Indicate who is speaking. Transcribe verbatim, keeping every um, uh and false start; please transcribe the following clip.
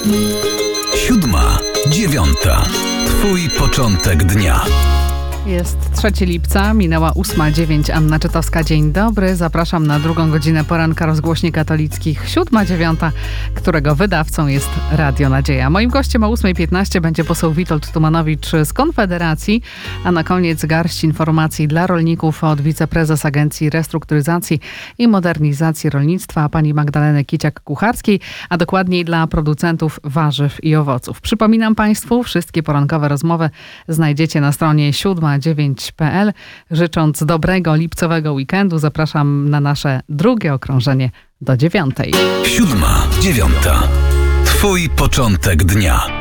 Speaker 1: Siódma, dziewiąta. Twój początek dnia.
Speaker 2: Jest trzeciego lipca, minęła ósma dziewięć. Anna Czytowska, dzień dobry. Zapraszam na drugą godzinę poranka rozgłośni katolickich siódma dziewiąta, którego wydawcą jest Radio Nadzieja. Moim gościem o ósma piętnaście będzie poseł Witold Tumanowicz z Konfederacji, a na koniec garść informacji dla rolników od wiceprezes Agencji Restrukturyzacji i Modernizacji Rolnictwa, pani Magdaleny Kiciak-Kucharskiej, a dokładniej dla producentów warzyw i owoców. Przypominam Państwu, wszystkie porankowe rozmowy znajdziecie na stronie siódma dziewięć kropka p l. Życząc dobrego lipcowego weekendu, zapraszam na nasze drugie okrążenie do dziewiątej.
Speaker 1: Siódma, dziewiąta. Twój początek dnia.